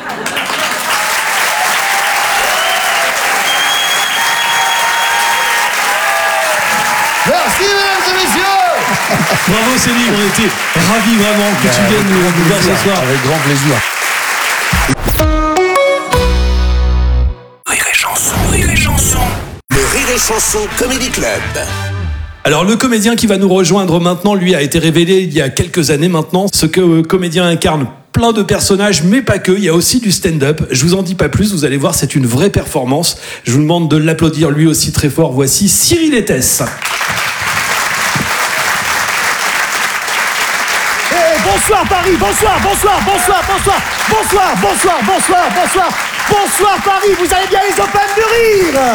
Merci, mesdames et messieurs. Bravo Céline, on était ravis vraiment que bah, tu viennes nous, nous voir ce soir. Avec grand plaisir. Rire et chanson, rire et chanson. Le Rire et chanson Comedy Club. Alors le comédien qui va nous rejoindre maintenant, lui a été révélé il y a quelques années maintenant. Ce que euh, comédien incarne plein de personnages, mais pas que. Il y a aussi du stand-up. Je vous en dis pas plus, vous allez voir, c'est une vraie performance. Je vous demande de l'applaudir lui aussi très fort. Voici Cyril Ettès. Bonsoir Paris, bonsoir, bonsoir, bonsoir, bonsoir, bonsoir, bonsoir, bonsoir, bonsoir, bonsoir Paris, vous allez bien les open de rire.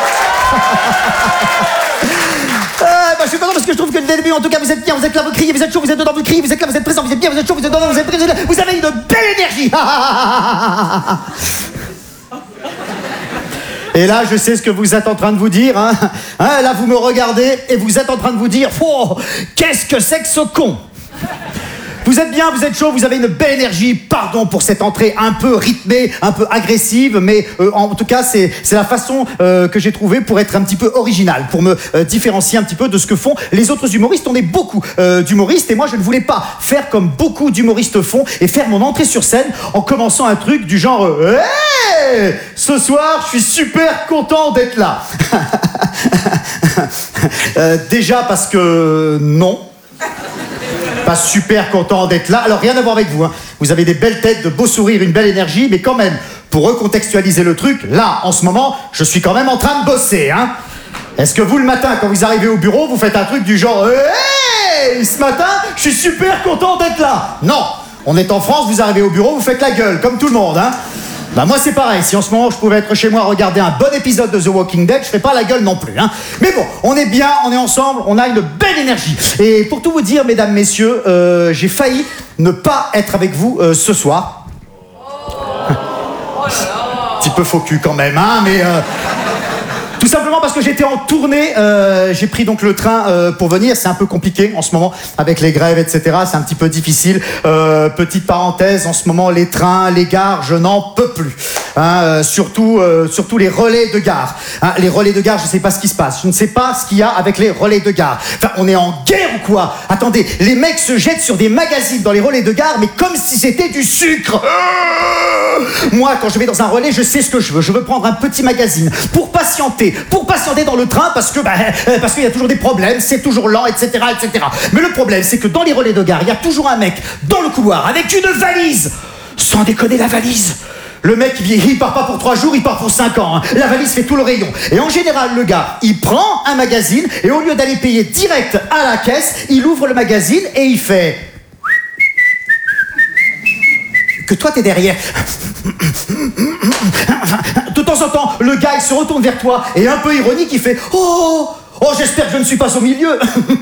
Euh, bah, je suis content parce que je trouve que dès le début, en tout cas, vous êtes bien, vous êtes là, vous criez, vous êtes chaud, vous êtes dedans, vous criez, vous êtes là, vous êtes présent, vous êtes bien, vous êtes chaud, vous êtes dedans, vous êtes présent, vous avez une belle énergie. Et là, je sais ce que vous êtes en train de vous dire. Hein. Hein, là, vous me regardez et vous êtes en train de vous dire oh, qu'est-ce que c'est que ce con? Vous êtes bien, vous êtes chaud, vous avez une belle énergie. Pardon pour cette entrée un peu rythmée, un peu agressive, mais euh, en tout cas, c'est, c'est la façon euh, que j'ai trouvée pour être un petit peu original, pour me euh, différencier un petit peu de ce que font les autres humoristes. On est beaucoup euh, d'humoristes et moi, je ne voulais pas faire comme beaucoup d'humoristes font et faire mon entrée sur scène en commençant un truc du genre euh, hey, ce soir, je suis super content d'être là. euh, déjà parce que non. Pas super content d'être là. Alors rien à voir avec vous, hein. Vous avez des belles têtes, de beaux sourires, une belle énergie, mais quand même, pour recontextualiser le truc, là, en ce moment, je suis quand même en train de bosser, hein. Est-ce que vous, le matin, quand vous arrivez au bureau, vous faites un truc du genre hey, ce matin, je suis super content d'être là? Non. On est en France, vous arrivez au bureau, vous faites la gueule, comme tout le monde, hein. Bah moi c'est pareil, si en ce moment je pouvais être chez moi regarder un bon épisode de The Walking Dead, je ferais pas la gueule non plus, hein. Mais bon, on est bien, on est ensemble, on a une belle énergie. Et pour tout vous dire, mesdames, messieurs, euh, j'ai failli ne pas être avec vous euh, ce soir. Un petit peu faux cul quand même, hein, mais... Euh... Tout simplement parce que j'étais en tournée, euh, j'ai pris donc le train euh, pour venir, c'est un peu compliqué en ce moment avec les grèves, et cetera. C'est un petit peu difficile. Euh, petite parenthèse, en ce moment les trains, les gares, je n'en peux plus. Hein, euh, surtout, euh, surtout les relais de gare. Hein, les relais de gare, je ne sais pas ce qui se passe. Je ne sais pas ce qu'il y a avec les relais de gare. Enfin, on est en guerre ou quoi? Attendez, les mecs se jettent sur des magazines dans les relais de gare, mais comme si c'était du sucre. Euh Moi, quand je vais dans un relais, je sais ce que je veux. Je veux prendre un petit magazine pour patienter. Pour patienter dans le train parce que bah, euh, parce qu'il y a toujours des problèmes, c'est toujours lent, et cetera, et cetera. Mais le problème, c'est que dans les relais de gare, il y a toujours un mec dans le couloir avec une valise. Sans déconner, la valise. Le mec, il, il part pas pour trois jours, il part pour cinq ans. Hein. La valise fait tout le rayon. Et en général, le gars, il prend un magazine et au lieu d'aller payer direct à la caisse, il ouvre le magazine et il fait... Que toi, t'es derrière. De temps en temps, le gars, il se retourne vers toi et un peu ironique, il fait « Oh, oh, j'espère que je ne suis pas au milieu. »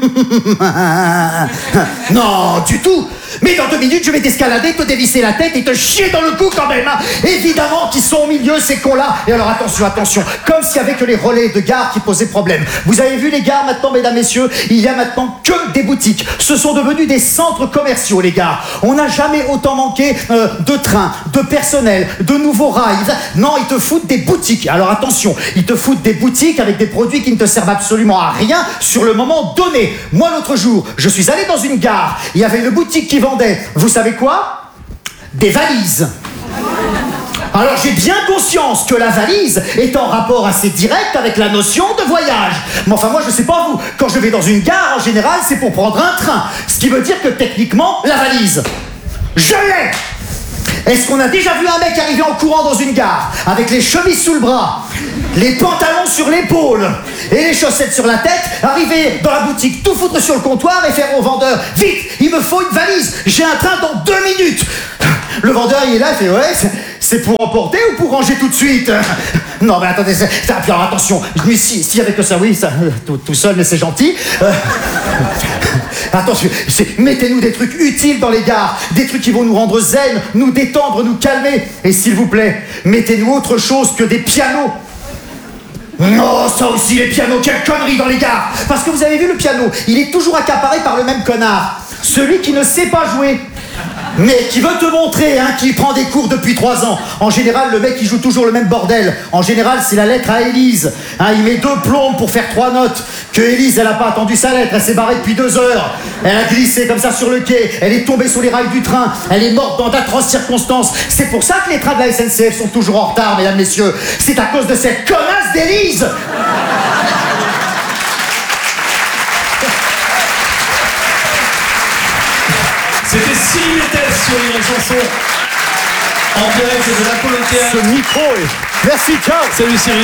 Non, du tout. Mais dans deux minutes, je vais t'escalader, te dévisser la tête et te chier dans le cou quand même. Hein. Évidemment qu'ils sont au milieu, ces cons-là. Et alors attention, attention, comme s'il y avait que les relais de gare qui posaient problème. Vous avez vu les gares maintenant, mesdames, messieurs, il y a maintenant que des boutiques. Ce sont devenus des centres commerciaux, les gares. On n'a jamais autant manqué euh, de trains, de personnel, de nouveaux rails. Non, ils te foutent des boutiques. Alors attention, ils te foutent des boutiques avec des produits qui ne te servent absolument à rien sur le moment donné. Moi, l'autre jour, je suis allé dans une gare. Il y avait une boutique qui vendait, vous savez quoi? Des valises. Alors j'ai bien conscience que la valise est en rapport assez direct avec la notion de voyage. Mais enfin moi je sais pas vous, quand je vais dans une gare en général c'est pour prendre un train. Ce qui veut dire que techniquement la valise, je l'ai. Est-ce qu'on a déjà vu un mec arriver en courant dans une gare avec les chemises sous le bras, les pantalons sur l'épaule et les chaussettes sur la tête, arriver dans la boutique, tout foutre sur le comptoir et faire au vendeur « Vite, il me faut une valise, j'ai un train dans deux minutes !» Le vendeur il est là, il fait « Ouais, c'est pour emporter ou pour ranger tout de suite ?» Non mais attendez, c'est, ça, puis alors attention, mais si, s'il y avait que ça, oui, ça, tout, tout seul, mais c'est gentil. Euh, attention, mettez-nous des trucs utiles dans les gares, des trucs qui vont nous rendre zen, nous détendre, nous calmer. Et s'il vous plaît, mettez-nous autre chose que des pianos. Non, ça aussi, les pianos, quelle connerie dans les gares. Parce que vous avez vu le piano, il est toujours accaparé par le même connard. Celui qui ne sait pas jouer. Mais qui veut te montrer, hein, qui prend des cours depuis trois ans. En général, le mec, il joue toujours le même bordel. En général, c'est la lettre à Élise. Hein, il met deux plombes pour faire trois notes. Que Élise, elle a pas attendu sa lettre, elle s'est barrée depuis deux heures. Elle a glissé comme ça sur le quai. Elle est tombée sur les rails du train. Elle est morte dans d'atroces circonstances. C'est pour ça que les trains de la S N C F sont toujours en retard, mesdames, messieurs. C'est à cause de cette connasse d'Élise. Cyril Lettès sur Rire et Chanson. En direct de l'Apollo Théâtre. Ce micro est... Merci, ciao. Salut Cyril.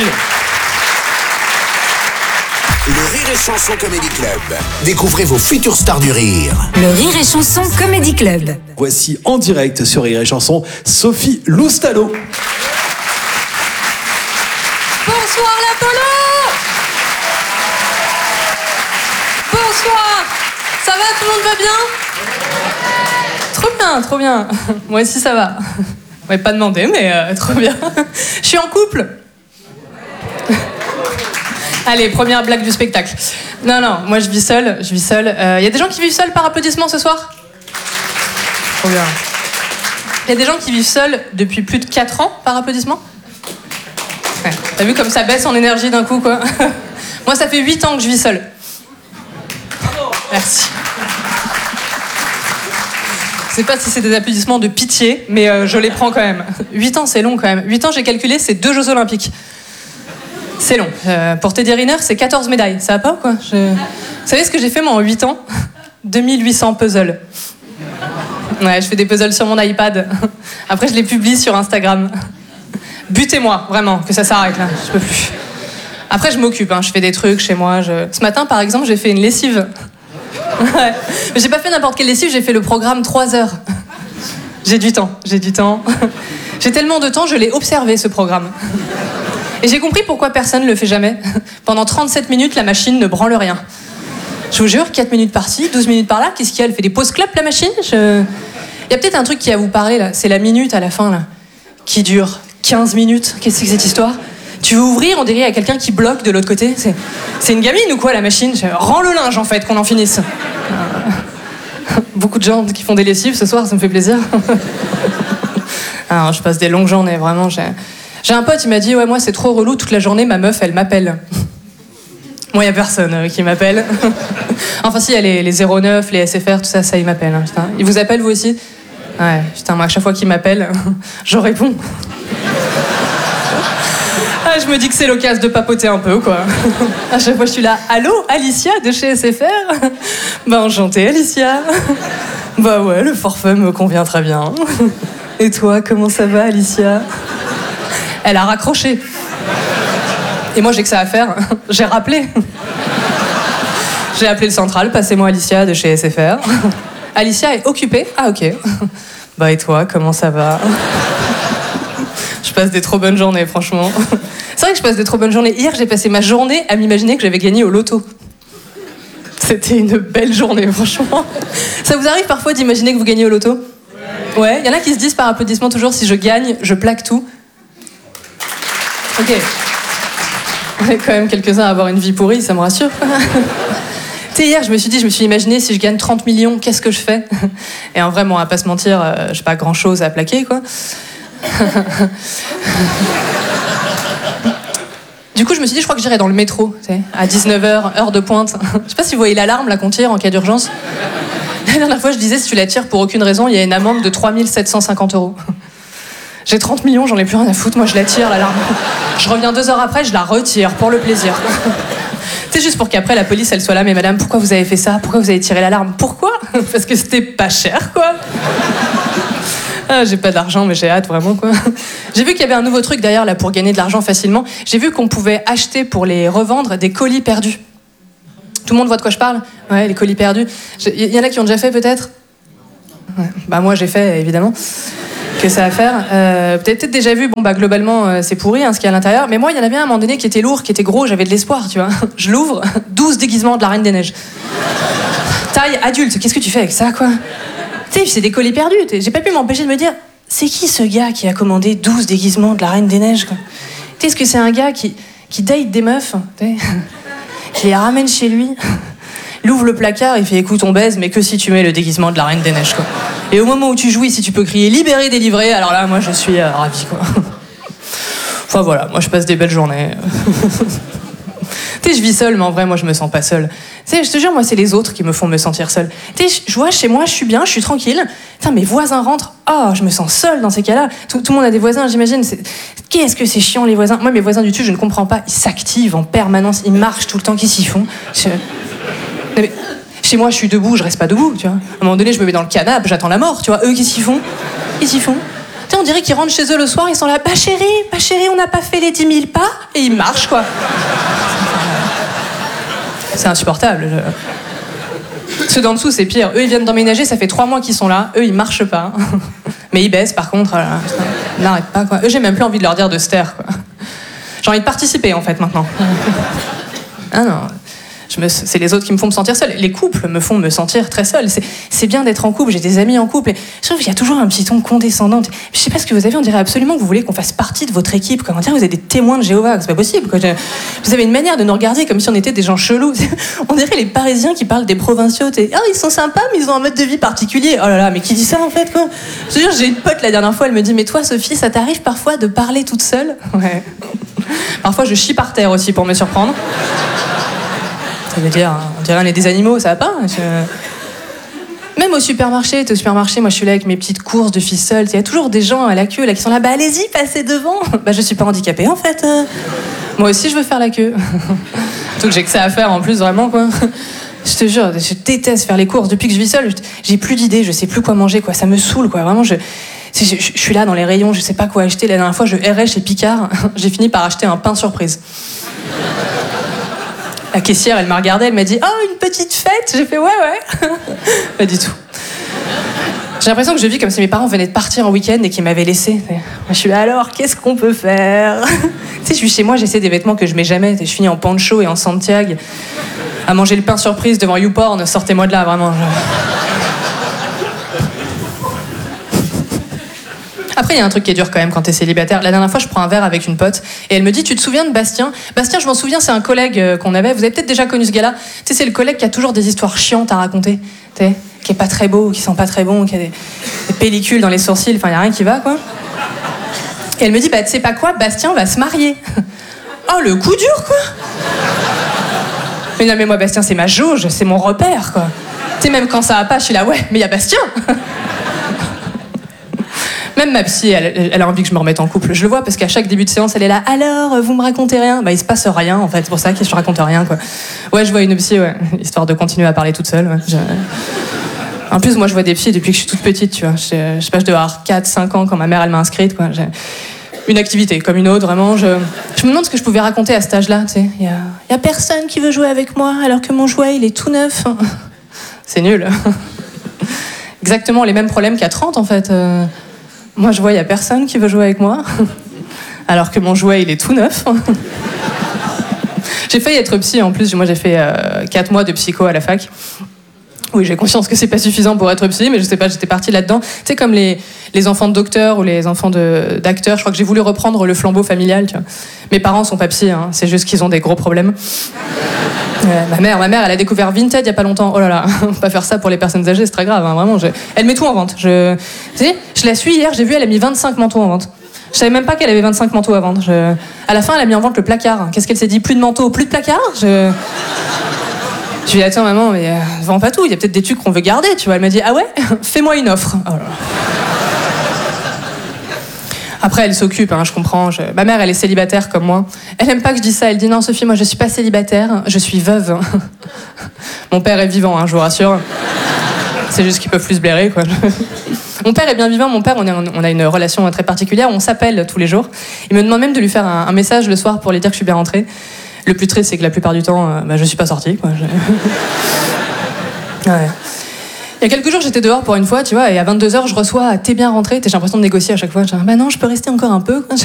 Le Rire et Chanson Comedy Club. Découvrez vos futures stars du rire. Le Rire et Chanson Comedy Club. Voici en direct sur Rire et Chanson Sophie Loustalot. Bonsoir l'Apollo. Bonsoir. Ça va, tout le monde va bien? Trop bien, trop bien. Moi aussi ça va. On m'avait pas demandé, mais euh, trop bien. Je suis en couple. Allez, première blague du spectacle. Non, non, moi je vis seule, je vis seule. Il euh, y a des gens qui vivent seuls par applaudissement ce soir? Trop bien. Il y a des gens qui vivent seuls depuis plus de quatre ans par applaudissement? Ouais. T'as vu comme ça baisse en énergie d'un coup, quoi? Moi, ça fait huit ans que je vis seule. Merci. Je sais pas si c'est des applaudissements de pitié, mais euh, je les prends quand même. huit ans, c'est long quand même. huit ans, j'ai calculé, c'est deux Jeux Olympiques. C'est long. Euh, pour Teddy Riner, c'est quatorze médailles. Ça va pas ou quoi? je... Vous savez ce que j'ai fait moi en huit ans? deux mille huit cents puzzles. Ouais, je fais des puzzles sur mon iPad. Après, je les publie sur Instagram. Butez-moi, vraiment, que ça s'arrête là. Je peux plus. Après, je m'occupe, hein. Je fais des trucs chez moi. Je... Ce matin, par exemple, j'ai fait une lessive. Ouais. Mais j'ai pas fait n'importe quelle lessive, j'ai fait le programme trois heures. J'ai du temps, j'ai du temps. J'ai tellement de temps, je l'ai observé ce programme. Et j'ai compris pourquoi personne ne le fait jamais. Pendant trente-sept minutes, la machine ne branle rien. Je vous jure, quatre minutes par-ci, douze minutes par-là, qu'est-ce qu'il y a? Elle fait des pauses clopes, la machine? je... Il y a peut-être un truc qui va vous parler, là. C'est la minute à la fin, là, qui dure quinze minutes. Qu'est-ce que c'est que cette histoire? Tu veux ouvrir, on dirait, à quelqu'un qui bloque de l'autre côté. C'est, c'est une gamine ou quoi, la machine? Je... Rends le linge, en fait, qu'on en finisse. Beaucoup de gens qui font des lessives ce soir, ça me fait plaisir. Alors, je passe des longues journées, vraiment, j'ai... J'ai un pote, il m'a dit, ouais, moi c'est trop relou, toute la journée, ma meuf, elle m'appelle. Moi, il n'y a personne euh, qui m'appelle. Enfin, si, il y a les, les zéro neuf, les S F R, tout ça, ça, ils m'appellent. Hein, putain. Ils vous appellent, vous aussi? Ouais, putain, moi, à chaque fois qu'ils m'appellent, je réponds. Ah, je me dis que c'est l'occasion de papoter un peu, quoi. À chaque fois, je suis là, allô, Alicia, de chez S F R? Bah, enchantée, Alicia. Bah ouais, le forfait me convient très bien. Et toi, comment ça va, Alicia? Elle a raccroché. Et moi, j'ai que ça à faire. J'ai rappelé. J'ai appelé le central. Passez-moi Alicia de chez S F R. Alicia est occupée. Ah, ok. Bah, et toi, comment ça va? Je passe des trop bonnes journées, franchement. C'est vrai que je passe des trop bonnes journées. Hier, j'ai passé ma journée à m'imaginer que j'avais gagné au loto. C'était une belle journée, franchement. Ça vous arrive parfois d'imaginer que vous gagnez au loto? Ouais. Il y en a qui se disent par applaudissement toujours, si je gagne, je plaque tout. Ok. On est quand même quelques-uns à avoir une vie pourrie, ça me rassure. Tu sais, hier, je me suis dit, je me suis imaginé, si je gagne trente millions, qu'est-ce que je fais? Et en vrai, bon, à pas se mentir, euh, j'ai pas grand-chose à plaquer, quoi. Du coup, je me suis dit, je crois que j'irai dans le métro, tu sais, à dix-neuf heures, heure de pointe. Je sais pas si vous voyez l'alarme, là, qu'on tire en cas d'urgence. La dernière fois, je disais, si tu la tires pour aucune raison, il y a une amende de trois mille sept cent cinquante euros. J'ai trente millions, j'en ai plus rien à foutre, moi je la tire, l'alarme. Je reviens deux heures après, je la retire, pour le plaisir. C'est juste pour qu'après la police, elle soit là, mais madame, pourquoi vous avez fait ça? Pourquoi vous avez tiré l'alarme? Pourquoi? Parce que c'était pas cher, quoi. Ah, j'ai pas d'argent, mais j'ai hâte, vraiment, quoi. J'ai vu qu'il y avait un nouveau truc, d'ailleurs, là, pour gagner de l'argent facilement. J'ai vu qu'on pouvait acheter, pour les revendre, des colis perdus. Tout le monde voit de quoi je parle? Ouais, les colis perdus. Il y en a qui ont déjà fait, peut-être? Ouais. Bah moi, j'ai fait, évidemment. Que ça à faire. Euh, peut-être peut-être déjà vu, bon bah globalement euh, c'est pourri hein, ce qu'il y a à l'intérieur, mais moi il y en avait un à un moment donné qui était lourd, qui était gros, j'avais de l'espoir, tu vois. Je l'ouvre, douze déguisements de la Reine des Neiges. Taille adulte, qu'est-ce que tu fais avec ça, quoi? Tu sais, c'est des colis perdus, j'ai pas pu m'empêcher de me dire, c'est qui ce gars qui a commandé douze déguisements de la Reine des Neiges, quoi? Tu sais, est-ce que c'est un gars qui, qui date des meufs, qui les ramène chez lui? Il ouvre le placard, il fait écoute on baise, mais que si tu mets le déguisement de la Reine des Neiges, quoi. Et au moment où tu jouis, si tu peux crier libéré, délivré, alors là, moi je suis euh, ravie, quoi. Enfin voilà, moi je passe des belles journées. Tu sais, je vis seule, mais en vrai, moi je me sens pas seule. Tu sais, je te jure, moi c'est les autres qui me font me sentir seule. Tu sais, je vois chez moi, je suis bien, je suis tranquille. Putain, mes voisins rentrent, oh, je me sens seule dans ces cas-là. Tout, tout le monde a des voisins, j'imagine. C'est... Qu'est-ce que c'est chiant les voisins. Moi, mes voisins du dessus, je ne comprends pas. Ils s'activent en permanence, ils marchent tout le temps, qu'est-ce qu'ils font? Je... Mais... Je Chez moi, je suis debout, je reste pas debout, tu vois. À un moment donné, je me mets dans le canapé, j'attends la mort, tu vois. Eux, qu'est-ce qu'ils font? Qu'est-ce qu'ils font? Tu sais, on dirait qu'ils rentrent chez eux le soir, ils sont là, bah chérie, bah chérie, on n'a pas fait les dix mille pas, et ils marchent, quoi. C'est insupportable. Je... Ceux d'en dessous, c'est pire. Eux, ils viennent d'emménager, ça fait trois mois qu'ils sont là. Eux, ils marchent pas. Mais ils baissent, par contre. Voilà. Ils n'arrêtent pas, quoi. Eux, j'ai même plus envie de leur dire de se taire, quoi. J'ai envie de participer, en fait, maintenant. Ah non... Je me, c'est les autres qui me font me sentir seule. Les couples me font me sentir très seule. C'est, c'est bien d'être en couple, j'ai des amis en couple. Et je trouve qu'il y a toujours un petit ton condescendant. Je sais pas ce que vous avez, on dirait absolument que vous voulez qu'on fasse partie de votre équipe. Comment dire, vous êtes des témoins de Jéhovah, c'est pas possible, quoi. Vous avez une manière de nous regarder comme si on était des gens chelous. On dirait les Parisiens qui parlent des provinciaux. Ah, ils sont sympas, mais ils ont un mode de vie particulier. Oh là là, mais qui dit ça en fait, quoi? Je veux dire, j'ai une pote la dernière fois, elle me dit, mais toi, Sophie, ça t'arrive parfois de parler toute seule? Ouais. Parfois, je chie par terre aussi pour me surprendre. Ça veut dire, on dirait on est des animaux, ça va pas? Je... Même au supermarché, t'es au supermarché, moi je suis là avec mes petites courses de filles seules. Il y a toujours des gens à la queue là qui sont là, bah allez-y, passez devant. Bah je suis pas handicapée en fait. Moi aussi je veux faire la queue. Surtout que j'ai que ça à faire en plus, vraiment quoi. Je te jure, je déteste faire les courses. Depuis que je vis seule, j'ai plus d'idées, je sais plus quoi manger, quoi. Ça me saoule, quoi. Vraiment, je, je, je, je suis là dans les rayons, je sais pas quoi acheter. La dernière fois, je errais chez Picard. J'ai fini par acheter un pain surprise. La caissière, elle m'a regardée, elle m'a dit « Oh, une petite fête ?» J'ai fait « Ouais, ouais. » Pas du tout. J'ai l'impression que je vis comme si mes parents venaient de partir en week-end et qu'ils m'avaient laissé. Je suis là, alors, qu'est-ce qu'on peut faire? Tu sais, je suis chez moi, j'essaie des vêtements que je mets jamais. Je finis en poncho et en Santiago, à manger le pain surprise devant YouPorn. Sortez-moi de là, vraiment. Après, il y a un truc qui est dur quand même quand t'es célibataire. La dernière fois, je prends un verre avec une pote et elle me dit, tu te souviens de Bastien? Bastien, je m'en souviens, c'est un collègue euh, qu'on avait. Vous avez peut-être déjà connu ce gars-là. Tu sais, c'est le collègue qui a toujours des histoires chiantes à raconter. Tu sais, qui est pas très beau, qui sent pas très bon, qui a des, des pellicules dans les sourcils. Enfin, il y a rien qui va, quoi. Et elle me dit, bah, tu sais pas quoi, Bastien va se marier. Oh, le coup dur, quoi. Mais non, mais moi, Bastien, c'est ma jauge, c'est mon repère, quoi. Tu sais, même quand ça va pas, je suis là, ouais, mais il y a Bastien. Même ma psy, elle, elle a envie que je me remette en couple. Je le vois parce qu'à chaque début de séance, elle est là. Alors, vous me racontez rien? Bah, il se passe rien, en fait. C'est pour ça que je raconte rien, quoi. Ouais, je vois une psy, ouais. Histoire de continuer à parler toute seule, ouais. Je... En plus, moi, je vois des psys depuis que je suis toute petite, tu vois. Je, je sais pas, je devais avoir quatre cinq ans quand ma mère, elle m'a inscrite, quoi. J'ai... Une activité comme une autre, vraiment. Je... je me demande ce que je pouvais raconter à cet âge-là, tu sais. Il y a... y a personne qui veut jouer avec moi alors que mon jouet, il est tout neuf. C'est nul. Exactement les mêmes problèmes qu'à trente, en fait. Euh... Moi, je vois, il n'y a personne qui veut jouer avec moi, alors que mon jouet, il est tout neuf. J'ai failli être psy, en plus. Moi, j'ai fait euh, quatre mois de psycho à la fac. Oui, j'ai conscience que c'est pas suffisant pour être psy, mais je sais pas, j'étais partie là-dedans. Tu sais, comme les, les enfants de docteurs ou les enfants de, d'acteurs, je crois que j'ai voulu reprendre le flambeau familial, tu vois. Mes parents sont pas psy, hein, c'est juste qu'ils ont des gros problèmes. Euh, ma mère, ma mère, elle a découvert Vinted il y a pas longtemps. Oh là là, on peut pas faire ça pour les personnes âgées, c'est très grave, hein, vraiment. Je... Elle met tout en vente. Je... Tu sais, je la suis hier, j'ai vu, elle a mis vingt-cinq manteaux en vente. Je savais même pas qu'elle avait vingt-cinq manteaux à vendre. Je... À la fin, elle a mis en vente le placard. Qu'est-ce qu'elle s'est dit? Plus de manteaux, plus de placard? Je... Je lui ai dit, attends maman, mais euh, vends pas tout, il y a peut-être des trucs qu'on veut garder, tu vois. Elle m'a dit, ah ouais? Fais-moi une offre. Oh là là. Après, elle s'occupe, hein, je comprends. Je... Ma mère, elle est célibataire comme moi. Elle aime pas que je dise ça. Elle dit, non, Sophie, moi, je suis pas célibataire, je suis veuve. Mon père est vivant, hein, je vous rassure. C'est juste qu'ils peuvent plus se blairer, quoi. Mon père est bien vivant. Mon père, on, est, on a une relation très particulière. On s'appelle tous les jours. Il me demande même de lui faire un, un message le soir pour lui dire que je suis bien rentrée. Le plus triste, c'est que la plupart du temps, euh, bah, je suis pas sortie, quoi. Je... Ouais. Il y a quelques jours, j'étais dehors pour une fois, tu vois, et à vingt-deux heures, je reçois « T'es bien rentrée ?» J'ai l'impression de négocier à chaque fois. Je dis « Bah non, je peux rester encore un peu. »